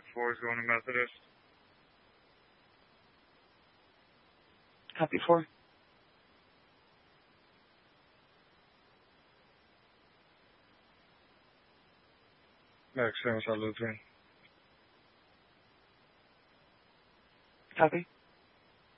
4 is going to Methodist. Copy 4. Max Sam, Lutheran. Copy.